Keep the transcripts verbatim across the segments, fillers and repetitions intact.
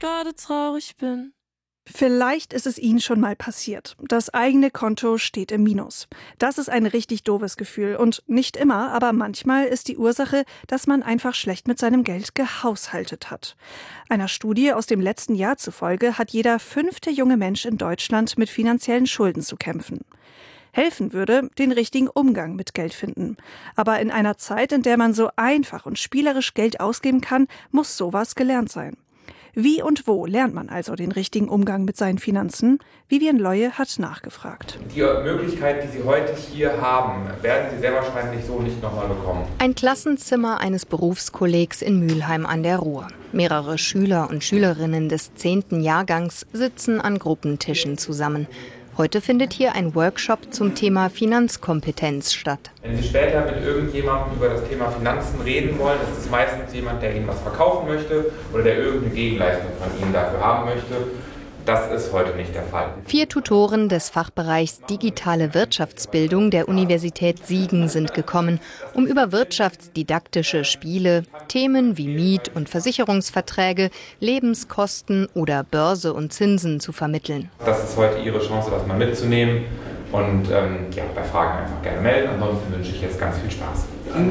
gerade traurig bin. Vielleicht ist es Ihnen schon mal passiert. Das eigene Konto steht im Minus. Das ist ein richtig doofes Gefühl. Und nicht immer, aber manchmal ist die Ursache, dass man einfach schlecht mit seinem Geld gehaushaltet hat. Einer Studie aus dem letzten Jahr zufolge hat jeder fünfte junge Mensch in Deutschland mit finanziellen Schulden zu kämpfen. Helfen würde, den richtigen Umgang mit Geld finden. Aber in einer Zeit, in der man so einfach und spielerisch Geld ausgeben kann, muss sowas gelernt sein. Wie und wo lernt man also den richtigen Umgang mit seinen Finanzen? Vivian Leue hat nachgefragt. Die Möglichkeit, die Sie heute hier haben, werden Sie sehr wahrscheinlich so nicht nochmal bekommen. Ein Klassenzimmer eines Berufskollegs in Mülheim an der Ruhr. Mehrere Schüler und Schülerinnen des zehnten Jahrgangs sitzen an Gruppentischen zusammen. Heute findet hier ein Workshop zum Thema Finanzkompetenz statt. Wenn Sie später mit irgendjemandem über das Thema Finanzen reden wollen, ist es meistens jemand, der Ihnen was verkaufen möchte oder der irgendeine Gegenleistung von Ihnen dafür haben möchte. Das ist heute nicht der Fall. Vier Tutoren des Fachbereichs Digitale Wirtschaftsbildung der Universität Siegen sind gekommen, um über wirtschaftsdidaktische Spiele, Themen wie Miet- und Versicherungsverträge, Lebenskosten oder Börse und Zinsen zu vermitteln. Das ist heute Ihre Chance, das mal mitzunehmen. Und ähm, ja, bei Fragen einfach gerne melden. Ansonsten wünsche ich jetzt ganz viel Spaß.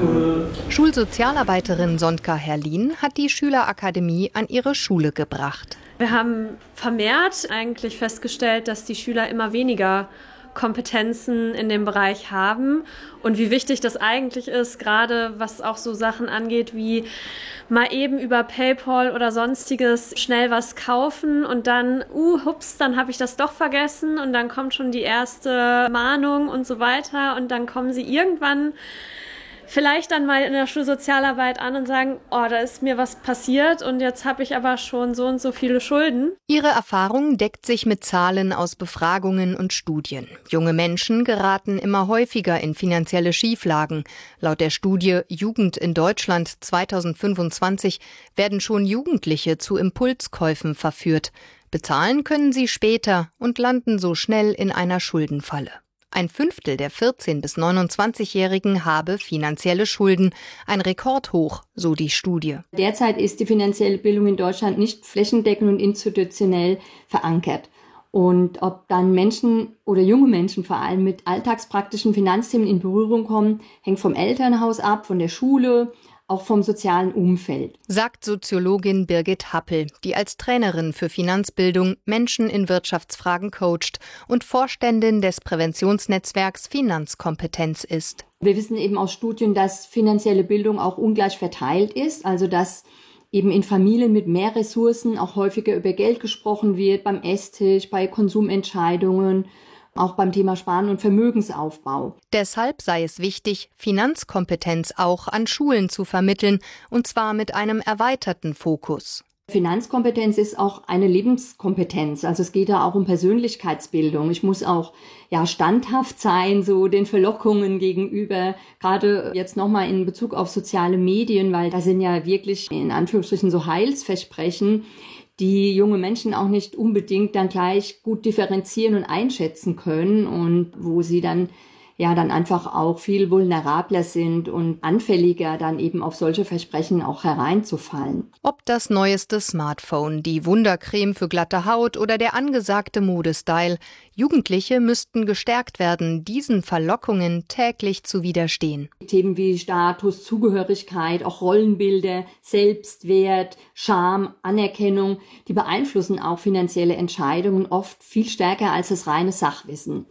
Schulsozialarbeiterin Sondka Herrlin hat die Schülerakademie an ihre Schule gebracht. Wir haben vermehrt eigentlich festgestellt, dass die Schüler immer weniger Kompetenzen in dem Bereich haben und wie wichtig das eigentlich ist, gerade was auch so Sachen angeht wie mal eben über PayPal oder sonstiges schnell was kaufen und dann, uh, hups, dann habe ich das doch vergessen und dann kommt schon die erste Mahnung und so weiter und dann kommen sie irgendwann vielleicht dann mal in der Schulsozialarbeit an und sagen, oh, da ist mir was passiert und jetzt habe ich aber schon so und so viele Schulden. Ihre Erfahrung deckt sich mit Zahlen aus Befragungen und Studien. Junge Menschen geraten immer häufiger in finanzielle Schieflagen. Laut der Studie Jugend in Deutschland zweitausendfünfundzwanzig werden schon Jugendliche zu Impulskäufen verführt. Bezahlen können sie später und landen so schnell in einer Schuldenfalle. Ein Fünftel der vierzehn- bis neunundzwanzigjährigen habe finanzielle Schulden, ein Rekordhoch, so die Studie. Derzeit ist die finanzielle Bildung in Deutschland nicht flächendeckend und institutionell verankert. Und ob dann Menschen oder junge Menschen vor allem mit alltagspraktischen Finanzthemen in Berührung kommen, hängt vom Elternhaus ab, von der Schule, auch vom sozialen Umfeld. Sagt Soziologin Birgit Happel, die als Trainerin für Finanzbildung Menschen in Wirtschaftsfragen coacht und Vorständin des Präventionsnetzwerks Finanzkompetenz ist. Wir wissen eben aus Studien, dass finanzielle Bildung auch ungleich verteilt ist, also dass eben in Familien mit mehr Ressourcen auch häufiger über Geld gesprochen wird, beim Esstisch, bei Konsumentscheidungen, auch beim Thema Sparen und Vermögensaufbau. Deshalb sei es wichtig, Finanzkompetenz auch an Schulen zu vermitteln, und zwar mit einem erweiterten Fokus. Finanzkompetenz ist auch eine Lebenskompetenz. Also es geht da auch um Persönlichkeitsbildung. Ich muss auch ja standhaft sein, so den Verlockungen gegenüber. Gerade jetzt nochmal in Bezug auf soziale Medien, weil da sind ja wirklich in Anführungsstrichen so Heilsversprechen, die junge Menschen auch nicht unbedingt dann gleich gut differenzieren und einschätzen können und wo sie dann ja dann einfach auch viel vulnerabler sind und anfälliger dann eben auf solche Versprechen auch hereinzufallen. Ob das neueste Smartphone, die Wundercreme für glatte Haut oder der angesagte Modestyle, Jugendliche müssten gestärkt werden, diesen Verlockungen täglich zu widerstehen. Themen wie Status, Zugehörigkeit, auch Rollenbilder, Selbstwert, Scham, Anerkennung, die beeinflussen auch finanzielle Entscheidungen oft viel stärker als das reine Sachwissen.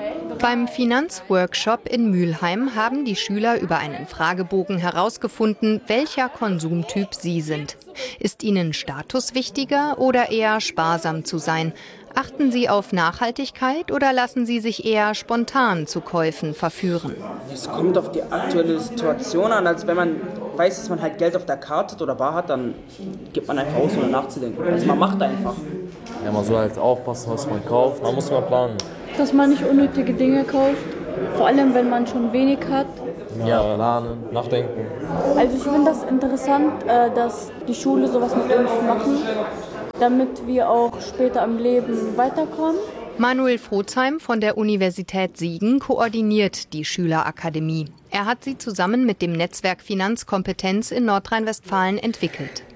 Beim Finanzworkshop in Mülheim haben die Schüler über einen Fragebogen herausgefunden, welcher Konsumtyp sie sind. Ist ihnen Status wichtiger oder eher sparsam zu sein? Achten sie auf Nachhaltigkeit oder lassen sie sich eher spontan zu Käufen verführen? Es kommt auf die aktuelle Situation an. Also wenn man weiß, dass man halt Geld auf der Karte hat oder bar hat, dann gibt man einfach aus, ohne nachzudenken. Also man macht einfach. Ja, man soll halt aufpassen, was man kauft. Man muss mal planen. Dass man nicht unnötige Dinge kauft, vor allem wenn man schon wenig hat. Ja, lernen, nachdenken. Also ich finde das interessant, dass die Schule sowas mit uns machen, damit wir auch später im Leben weiterkommen. Manuel Frozheim von der Universität Siegen koordiniert die Schülerakademie. Er hat sie zusammen mit dem Netzwerk Finanzkompetenz in Nordrhein-Westfalen entwickelt.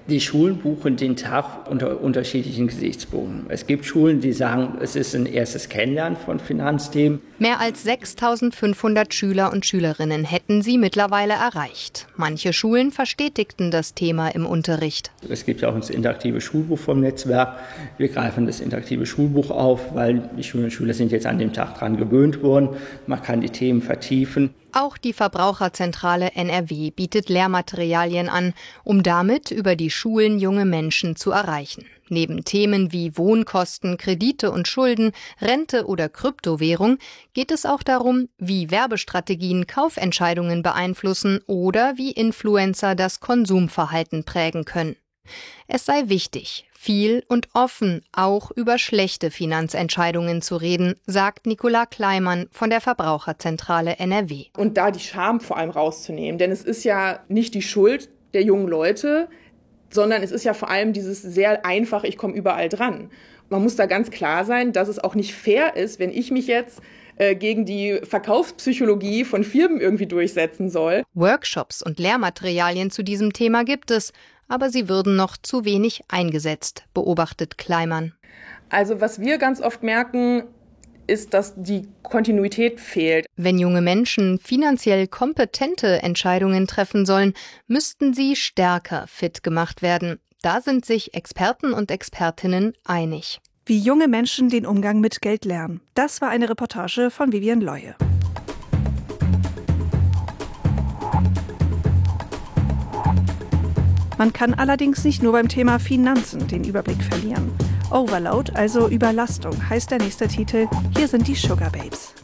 Die Schulen buchen den Tag unter unterschiedlichen Gesichtspunkten. Es gibt Schulen, die sagen, es ist ein erstes Kennenlernen von Finanzthemen. Mehr als sechstausendfünfhundert Schüler und Schülerinnen hätten sie mittlerweile erreicht. Manche Schulen verstetigten das Thema im Unterricht. Es gibt ja auch das interaktive Schulbuch vom Netzwerk. Wir greifen das interaktive Schulbuch auf, weil die Schülerinnen und Schüler sind jetzt an dem Tag dran gewöhnt worden. Man kann die Themen vertiefen. Auch die Verbraucherzentrale N R W bietet Lehrmaterialien an, um damit über die Schulen junge Menschen zu erreichen. Neben Themen wie Wohnkosten, Kredite und Schulden, Rente oder Kryptowährung geht es auch darum, wie Werbestrategien Kaufentscheidungen beeinflussen oder wie Influencer das Konsumverhalten prägen können. Es sei wichtig, viel und offen auch über schlechte Finanzentscheidungen zu reden, sagt Nicola Kleimann von der Verbraucherzentrale N R W. Und da die Scham vor allem rauszunehmen, denn es ist ja nicht die Schuld der jungen Leute, sondern es ist ja vor allem dieses sehr einfach, ich komme überall dran. Man muss da ganz klar sein, dass es auch nicht fair ist, wenn ich mich jetzt äh, gegen die Verkaufspsychologie von Firmen irgendwie durchsetzen soll. Workshops und Lehrmaterialien zu diesem Thema gibt es, aber sie würden noch zu wenig eingesetzt, beobachtet Kleimann. Also was wir ganz oft merken, ist, dass die Kontinuität fehlt. Wenn junge Menschen finanziell kompetente Entscheidungen treffen sollen, müssten sie stärker fit gemacht werden. Da sind sich Experten und Expertinnen einig. Wie junge Menschen den Umgang mit Geld lernen. Das war eine Reportage von Vivian Leue. Man kann allerdings nicht nur beim Thema Finanzen den Überblick verlieren. Overload, also Überlastung, heißt der nächste Titel. Hier sind die Sugar Babes.